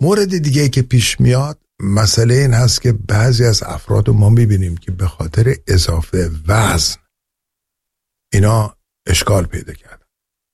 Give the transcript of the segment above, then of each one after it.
مورد دیگه که پیش میاد مسئله این هست که بعضی از افراد ما میبینیم که به خاطر اضافه وزن اینا اشکال پیدا کردن.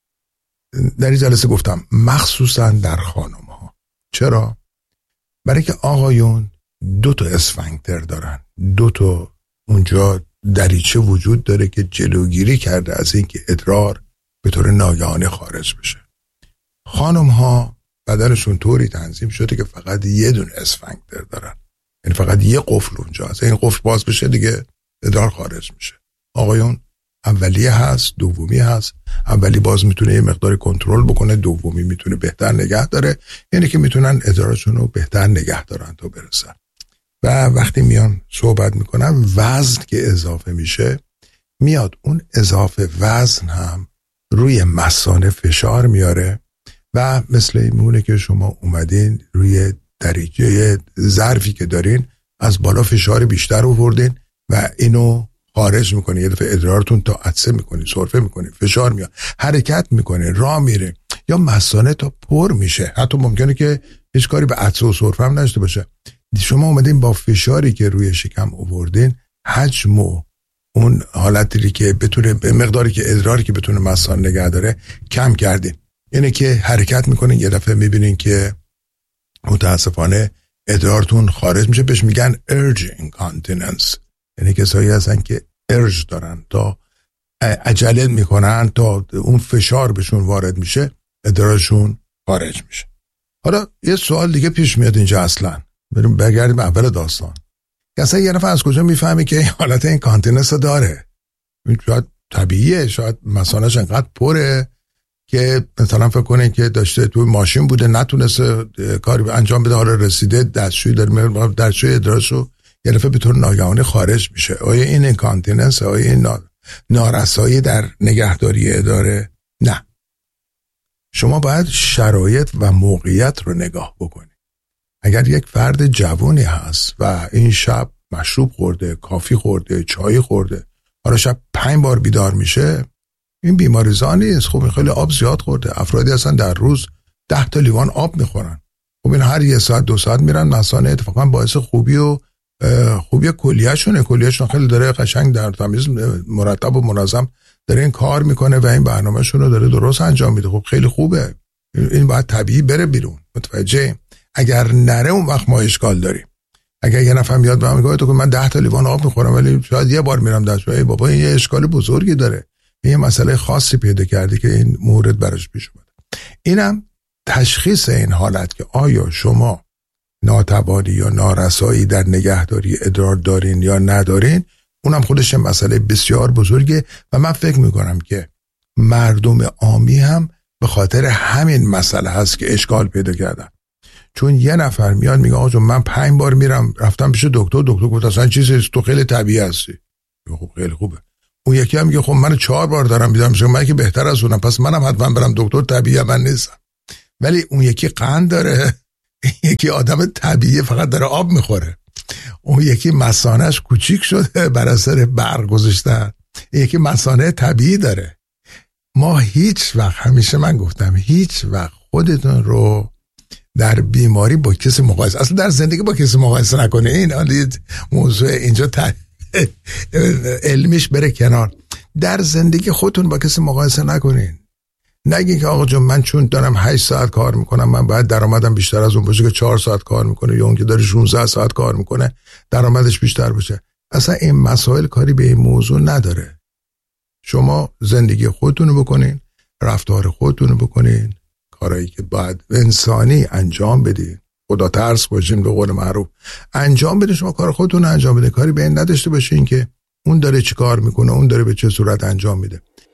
در این جلسه گفتم مخصوصا در خانم ها. چرا؟ برای که آقایون 2 اسفنکتر دارن، 2 اونجا دریچه وجود داره که جلوگیری کرده از اینکه ادرار به طور ناگهانی خارج بشه. خانم ها بدنشون طوری تنظیم شده که فقط 1 اسفنکتر دارن، یعنی فقط 1 قفل اونجا هست، این قفل باز بشه دیگه ادرار خارج میشه. آقایون اولیه هست، دومی هست. اولی باز میتونه یه مقداری کنترل بکنه، دومی میتونه بهتر نگه داره، یعنی که میتونن ادرارشون رو بهتر نگه دارن تا برسن. و وقتی میان صحبت میکنن وزن که اضافه میشه، میاد اون اضافه وزن هم روی مثانه فشار میاره و مثل اینونه که شما اومدین روی دریچه ظرفی که دارین از بالا فشار بیشتر آوردین و اینو خارج میکنه. یه دفعه ادرارتون تا عطسه میکنی، سرفه میکنی، فشار میاد، حرکت میکنه، راه میره یا مثانه تا پر میشه. حتی ممکنه که هیچ کاری به عطسه و سرفه هم نشته باشه. شما اومدین با فشاری که روی شکم آوردین حجم و اون حالتی که بتونه به مقداری که ادراری که بتونه مثانه نگه داره کم کردین. یعنی که حرکت میکنین، یه دفعه میبینین که متاسفانه ادرارتون خارج میشه. بهش میگن urge incontinence، یعنی کسایی هستن که ارج دارن، تا عجله میکنن تا اون فشار بهشون وارد میشه ادرارشون خارج میشه. حالا یه سوال دیگه پیش میاد اینجا، اصلا بریم برگردیم اول داستان. اصلا یه نفر از کجا میفهمی که این حالت این کانتیننس داره؟ شاید طبیعیه، شاید مثانه‌اش انقدر پره که مثلا فکر کنین که داشته توی ماشین بوده نتونسته کاری انجام بده، حالا رسیده دستشویی داره، دستشویی ادرارشو یه دفعه به طور ناگهانی خارج میشه. آیا این اینکانتیننس، آیا این نارسایی در نگهداری اداره؟ نه. شما باید شرایط و موقعیت رو نگاه بکنید. اگر یک فرد جوانی هست و این شب مشروب خورده، کافی خورده، چای خورده، حالا شب 5 بار بیدار میشه، این بیماریزا نیست. خب این خیلی آب زیاد خورده. افرادی هستن در روز 10 لیوان آب میخورن. خب این هر 1 ساعت 2 ساعت میرن مثانه، اتفاقا باعث خوبی کلیه‌شونه خیلی داره قشنگ در تمیز مرتب و منظم داره این کار میکنه و این برنامه‌شون رو داره درست انجام میده. خب خیلی خوبه، این باید طبیعی بره بیرون. متوجه؟ اگر نره اون وقت ما اشکال داریم. اگر یه نفر میاد به من میگه تو من 10 لیوان آب میخورم ولی شاید 1 بار میرم دستشویی، بابا این یه اشکال بزرگی داره، این یه مسئله خاصی پیدا کرده که این مورد براش پیش اومده. اینم تشخیص این حالت که آیا شما ناتوانی یا نارسایی در نگهداری ادرار دارین یا ندارین، اونم خودش مسئله بسیار بزرگه و من فکر میکنم که مردم عامی هم به خاطر همین مسئله هست که اشکال پیدا کردن. چون یه نفر میاد میگه آقا جون من 5 بار میرم، رفتم پیش دکتر گفت اصلا چیزی تو خیلی طبیعی هستی. خب خیلی خوبه. اون یکی هم میگه خب من 4 بار دارم بیدار میشم، من که بهتر از اونم، پس منم حتما برم دکتر، طبیعی من نیستم. ولی اون یکی قند داره، یکی آدم طبیعی فقط داره آب میخوره، اون یکی مثانه‌اش کوچیک شده بر اثر برق گذاشتن، یکی مثانه طبیعی داره. ما هیچ وقت، همیشه من گفتم هیچ وقت خودتون رو در بیماری با کسی مقایسه، اصلا در زندگی با کسی مقایسه نکنه. این حالی موضوع اینجا علمیش بره کنار. در زندگی خودتون با کسی مقایسه نکنین. نگین که آقا جون من چون دارم 8 ساعت کار میکنم من باید درآمدم بیشتر از اون باشه که 4 ساعت کار میکنه، یا اون که داره 16 ساعت کار میکنه درآمدش بیشتر باشه. اصلا این مسائل کاری به این موضوع نداره. شما زندگی خودتونو بکنین، رفتار خودتونو بکنین، کارهایی که باید انسانی انجام بدین، خدا ترس باشین به قول معروف انجام بدین. شما کار خودتون انجام بدین، کاری به این نداشته باشین که اون داره چی کار میکنه، اون داره به چه صورت انجام میده.